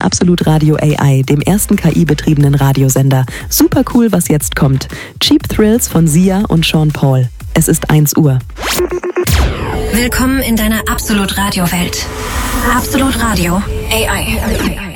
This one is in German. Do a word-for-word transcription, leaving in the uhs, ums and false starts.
Absolut Radio A I, dem ersten K I-betriebenen Radiosender. Super cool, was jetzt kommt. Cheap Thrills von Sia und Sean Paul. Es ist eins Uhr. Willkommen in deiner Absolut Radio Welt. Absolut Radio A I.